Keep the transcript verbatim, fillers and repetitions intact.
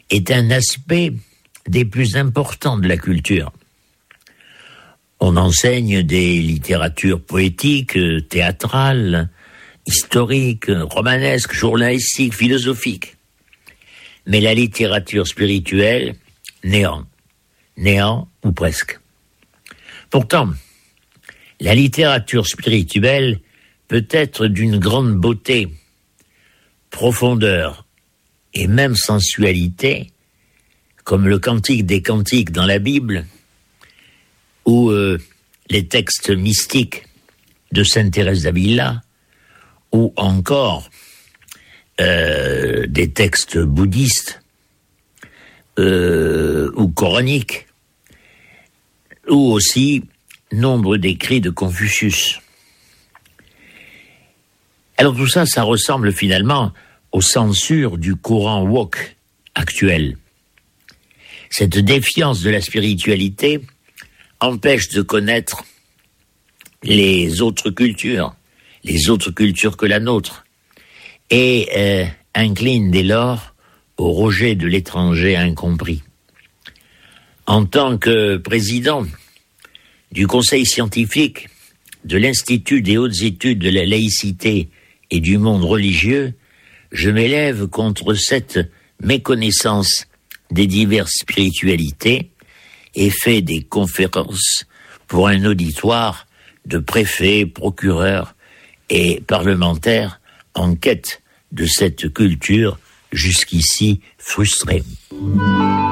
est un aspect des plus importants de la culture. On enseigne des littératures poétiques, théâtrales, historiques, romanesques, journalistiques, philosophiques. Mais la littérature spirituelle, néant. Néant ou presque. Pourtant, la littérature spirituelle peut être d'une grande beauté, profondeur et même sensualité, comme le Cantique des Cantiques dans la Bible, ou euh, les textes mystiques de Sainte Thérèse d'Avila, ou encore euh, des textes bouddhistes euh, ou coraniques, ou aussi nombre d'écrits de Confucius. Alors tout ça, ça ressemble finalement aux censures du courant woke actuel. Cette défiance de la spiritualité empêche de connaître les autres cultures, les autres cultures que la nôtre, et euh, incline dès lors au rejet de l'étranger incompris. En tant que président du Conseil scientifique de l'Institut des hautes études de la laïcité et du monde religieux, je m'élève contre cette méconnaissance des diverses spiritualités et fais des conférences pour un auditoire de préfets, procureurs et parlementaires en quête de cette culture jusqu'ici frustrée.